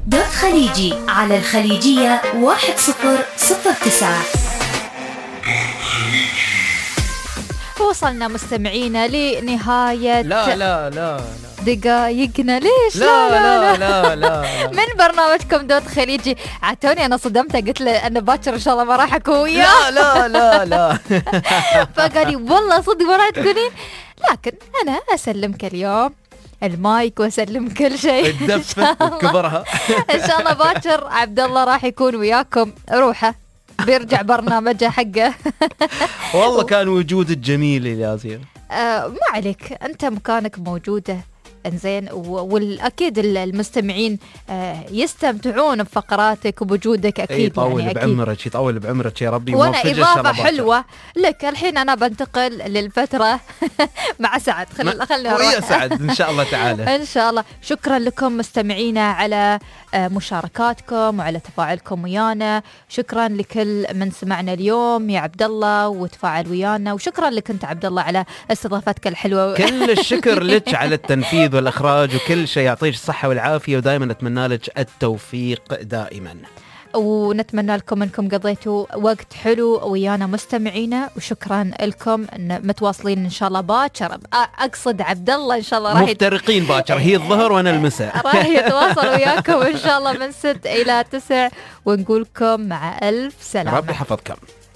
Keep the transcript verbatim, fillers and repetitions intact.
دوت خليجي على الخليجية واحد صفر صفر تسعة. وصلنا مستمعينا لنهاية لا لا لا لا دقايقنا. ليش لا لا لا لا, لا, لا. من برنامجكم دوت خليجي. عتوني أنا صدمته، قلت له أنا باكر إن شاء الله ما راح أكون وياه. لا لا لا لا فقال لي والله صدق ما راح تكونين، لكن أنا أسلمك اليوم المايك واسلم كل شيء. الدفة كبرها. ان شاء الله باكر عبد الله راح يكون وياكم، روحه بيرجع برنامجه حقه. والله كان وجودك جميل يا ياسين. آه ما عليك، انت مكانك موجوده انزين، والاكيد المستمعين آه يستمتعون بفقراتك وبوجودك اكيد. يطول يعني بعمرك يطول بعمرك يا ربي. وانا اضافه حلوه لك. الحين انا بنتقل للفتره مع سعد. خلينا خلينا ويا سعد ان شاء الله تعالى. ان شاء الله. شكرا لكم مستمعينا على مشاركاتكم وعلى تفاعلكم ويانا. شكرا لكل من سمعنا اليوم يا عبد الله وتفاعل ويانا، وشكرا لك انت عبد الله على استضافتك الحلوه. كل الشكر لك على التنفيذ والإخراج وكل شيء. يعطيك الصحة والعافية، ودائما نتمنى لك التوفيق دائما، ونتمنى لكم انكم قضيتوا وقت حلو ويانا مستمعينا. وشكرا لكم متواصلين ان شاء الله باكر. اقصد عبد الله ان شاء الله راح مفترقين باكر، هي الظهر وانا المساء. راح يتواصل وياكم ان شاء الله من ست الى تسع، ونقولكم مع الف سلامة. ربي حفظكم.